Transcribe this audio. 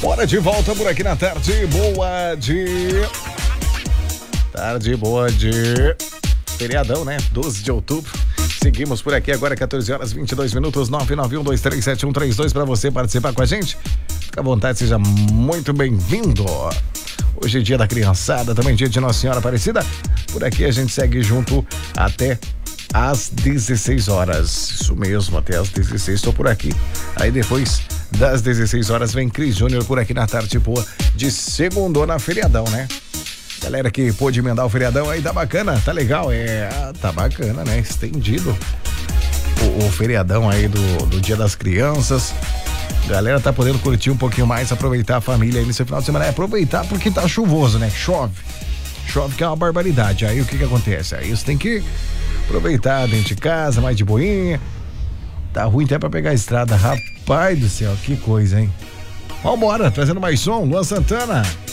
Bora de volta por aqui na tarde boa de... Tarde boa de... Feriadão, né? 12 de outubro. Seguimos por aqui agora, 14 horas 22 minutos, 991237132 para você participar com a gente. Fica à vontade, seja muito bem-vindo. Hoje é dia da criançada, também dia de Nossa Senhora Aparecida. Por aqui a gente segue junto até às 16 horas. Isso mesmo, até às 16 estou por aqui. Aí depois das 16 horas vem Cris Júnior por aqui na tarde boa de segundona feriadão, né? Galera que pôde emendar o feriadão aí, tá bacana, tá legal, tá bacana, né? Estendido o feriadão aí do Dia das Crianças. Galera tá podendo curtir um pouquinho mais, aproveitar a família aí nesse final de semana. Aproveitar porque tá chuvoso, né? Chove que é uma barbaridade. Aí o que acontece? Aí você tem que aproveitar dentro de casa, mais de boinha. Tá ruim até pra pegar a estrada. Rapaz do céu, que coisa, hein? Vambora, trazendo mais som, Luan Santana.